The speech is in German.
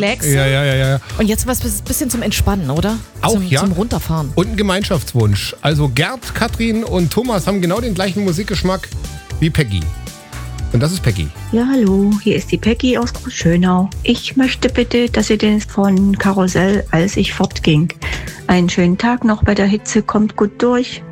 Relaxen. Ja. Und jetzt was bisschen zum Entspannen, oder? Auch, zum Runterfahren. Und ein Gemeinschaftswunsch. Also Gerd, Katrin und Thomas haben genau den gleichen Musikgeschmack wie Peggy. Und das ist Peggy. Ja, hallo, hier ist die Peggy aus Schönau. Ich möchte bitte, dass ihr den von Karussell, als ich fortging. Einen schönen Tag noch bei der Hitze, kommt gut durch.